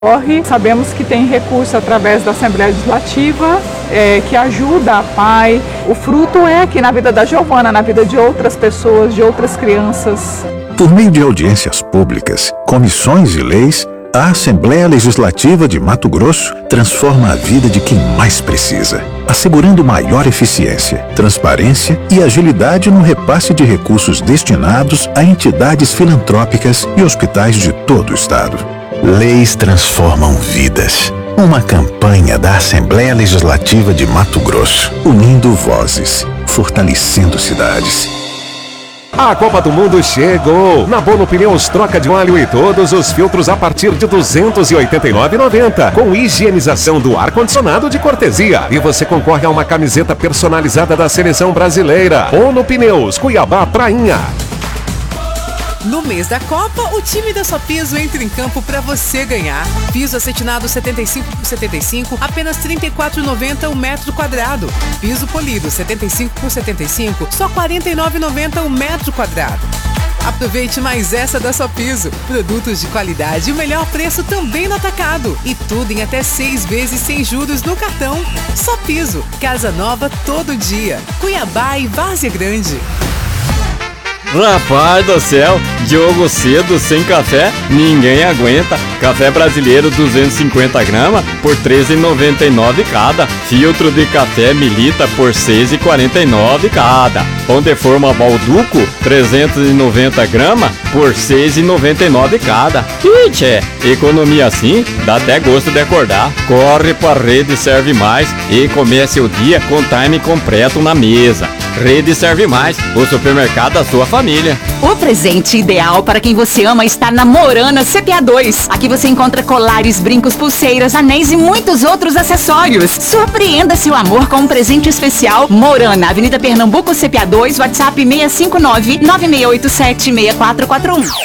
Sabemos que tem recurso através da Assembleia Legislativa, que ajuda a PAI. O fruto é aqui na vida da Giovana, na vida de outras pessoas, de outras crianças. Por meio de audiências públicas, comissões e leis, a Assembleia Legislativa de Mato Grosso transforma a vida de quem mais precisa, assegurando maior eficiência, transparência e agilidade no repasse de recursos destinados a entidades filantrópicas e hospitais de todo o estado. Leis transformam vidas. Uma campanha da Assembleia Legislativa de Mato Grosso, unindo vozes, fortalecendo cidades. A Copa do Mundo chegou! Na Bono Pneus, troca de óleo e todos os filtros a partir de R$ 289,90, com higienização do ar-condicionado de cortesia. E você concorre a uma camiseta personalizada da Seleção Brasileira. Bono Pneus, Cuiabá, Prainha. No mês da Copa, o time da Só Piso entra em campo para você ganhar. Piso acetinado 75 por 75, apenas R$ 34,90 o metro quadrado. Piso polido 75 por 75, só R$ 49,90 o metro quadrado. Aproveite mais essa da Só Piso. Produtos de qualidade e o melhor preço também no atacado. E tudo em até 6 vezes sem juros no cartão. Só Piso, casa nova todo dia. Cuiabá e Várzea Grande. Rapaz do céu, Diogo cedo sem café, ninguém aguenta. Café brasileiro 250 gramas por R$ 13,99 cada. Filtro de café Milita por R$ 6,49 cada. Pão de forma Balduco 390 gramas por R$ 6,99 cada. Tchê, economia assim, dá até gosto de acordar. Corre pra Rede Serve Mais e comece o dia com time completo na mesa. Rede Serve Mais, o supermercado da sua família. O presente ideal para quem você ama está na Morana CPA 2. Aqui você encontra colares, brincos, pulseiras, anéis e muitos outros acessórios. Surpreenda seu amor com um presente especial. Morana, Avenida Pernambuco CPA 2, WhatsApp 659-9687-6441.